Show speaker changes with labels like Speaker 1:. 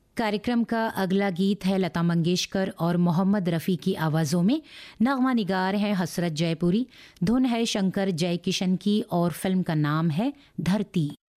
Speaker 1: कार्यक्रम का अगला गीत है लता मंगेशकर और मोहम्मद रफ़ी की आवाज़ों में। नगमा निगार हैं हसरत जयपुरी, धुन है शंकर जयकिशन की और फिल्म का नाम है धरती।